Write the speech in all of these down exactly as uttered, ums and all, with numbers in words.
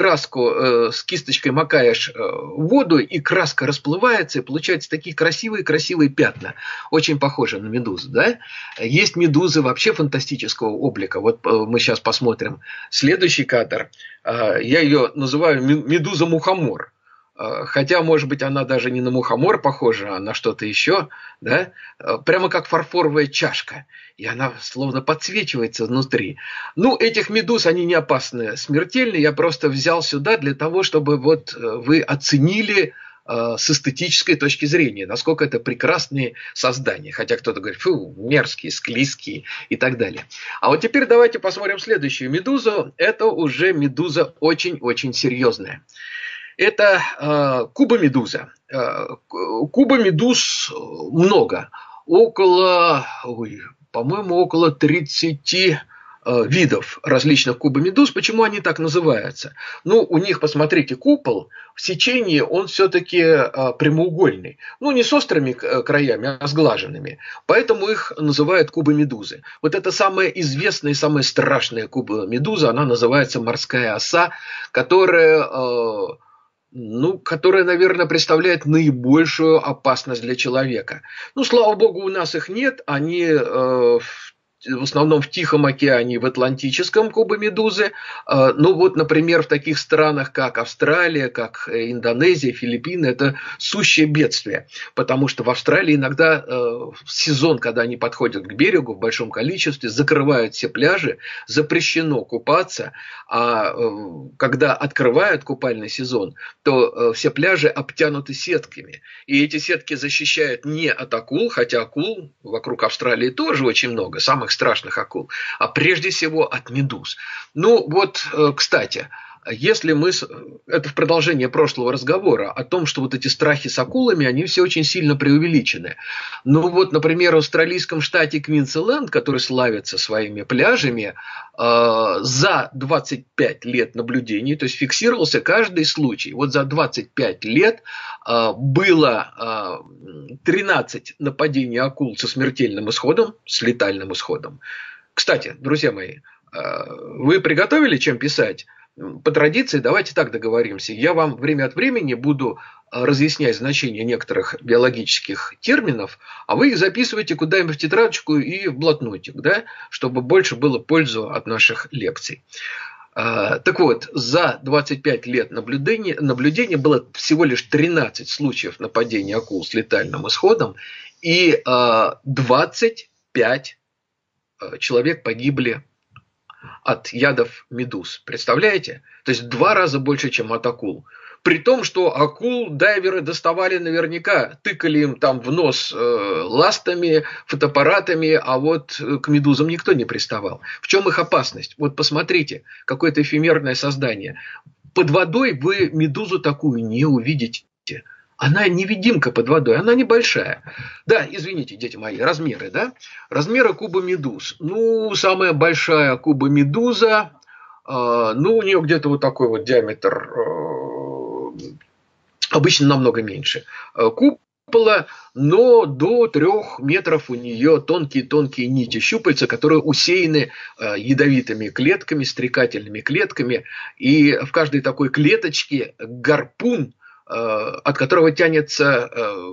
краску э, с кисточкой макаешь э, в воду, и краска расплывается, и получаются такие красивые-красивые пятна. Очень похожи на медузу, да? Есть медузы вообще фантастического облика. Вот э, мы сейчас посмотрим следующий кадр. Э, я ее называю медуза-мухомор. Хотя, может быть, она даже не на мухомор похожа, а на что-то еще, да? Прямо как фарфоровая чашка, и она словно подсвечивается внутри. Ну, этих медуз, они не опасны, смертельны, я просто взял сюда для того, чтобы вот вы оценили с эстетической точки зрения, насколько это прекрасные создания. Хотя кто-то говорит, фу, мерзкие, склизкие и так далее. А вот теперь давайте посмотрим следующую медузу. Это уже медуза очень-очень серьезная. Это э, кубомедуза. Э, кубомедуз много. Около, ой, по-моему, около тридцати э, видов различных кубомедуз. Почему они так называются? Ну, у них, посмотрите, купол в сечении, он все-таки э, прямоугольный. Ну, не с острыми краями, а сглаженными. Поэтому их называют кубомедузы. Вот это самая известная и самая страшная кубомедуза. Она называется морская оса, которая... Э, Ну, которая, наверное, представляет наибольшую опасность для человека. Ну, слава богу, у нас их нет. Они э, в основном в Тихом океане, в Атлантическом кубомедузы. Э, ну, вот, например, в таких странах, как Австралия, как Индонезия, Филиппины, это сущее бедствие. Потому что в Австралии иногда э, в сезон, когда они подходят к берегу в большом количестве, закрывают все пляжи, запрещено купаться. А э, когда открывают купальный сезон, то э, все пляжи обтянуты сетками. И эти сетки защищают не от акул, хотя акул вокруг Австралии тоже очень много, самых страшных акул, а прежде всего от медуз. Ну вот, э, кстати, если мы... Это в продолжение прошлого разговора о том, что вот эти страхи с акулами, они все очень сильно преувеличены. Ну вот, например, в австралийском штате Квинсленд, который славится своими пляжами, э, за двадцать пять лет наблюдений, то есть фиксировался каждый случай. Вот за двадцать пять лет э, было э, тринадцать нападений акул со смертельным исходом, с летальным исходом. Кстати, друзья мои, э, вы приготовили чем писать? По традиции давайте так договоримся. Я вам время от времени буду разъяснять значение некоторых биологических терминов, а вы их записываете куда-нибудь в тетрадочку и в блокнотик, да, чтобы больше было пользу от наших лекций. Так вот, за двадцать пять лет наблюдения, наблюдения было всего лишь тринадцать случаев нападения акул с летальным исходом, и двадцать пять человек погибли от ядов медуз. Представляете? То есть в два раза больше, чем от акул. При том, что акул дайверы доставали наверняка, тыкали им там в нос э, ластами, фотоаппаратами, а вот к медузам никто не приставал. В чем их опасность? Вот посмотрите, какое-то эфемерное создание. Под водой вы медузу такую не увидите. Она невидимка под водой, она небольшая. Да, извините, дети мои, размеры, да? Размеры кубомедуз. Ну, самая большая кубомедуза, э, ну, у нее где-то вот такой вот диаметр, э, обычно намного меньше э, купола, но до трех метров у нее тонкие-тонкие нити щупальца, которые усеяны э, ядовитыми клетками, стрекательными клетками. И в каждой такой клеточке гарпун, от которого тянется,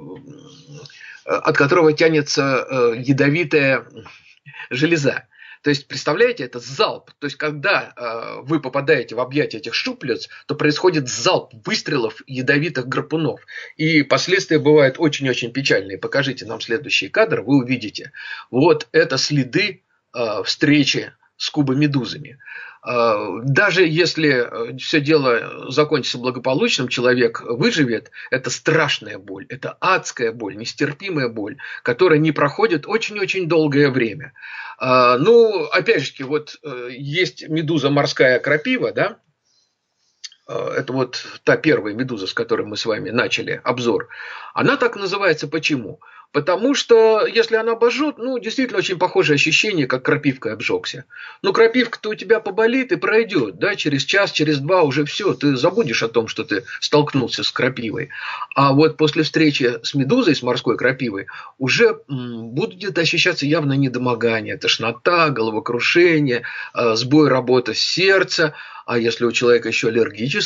от которого тянется ядовитая железа. То есть, представляете, это залп. То есть, когда вы попадаете в объятия этих щупалец, то происходит залп выстрелов ядовитых гарпунов. И последствия бывают очень-очень печальные. Покажите нам следующий кадр, вы увидите. Вот это следы встречи с кубомедузами. Даже если все дело закончится благополучным, человек выживет, это страшная боль, это адская боль, нестерпимая боль, которая не проходит очень-очень долгое время. Ну, опять же, вот есть медуза морская крапива, да? Это вот та первая медуза, с которой мы с вами начали обзор. Она так называется почему? Потому что, если она обожжет, ну, действительно, очень похожее ощущение, как крапивкой обжегся. Ну, крапивка-то у тебя поболит и пройдет, да, через час, через два уже все, ты забудешь о том, что ты столкнулся с крапивой. А вот после встречи с медузой, с морской крапивой, уже м, будет ощущаться явно недомогание, тошнота, головокрушение, э, сбой работы сердца. А если у человека еще аллергический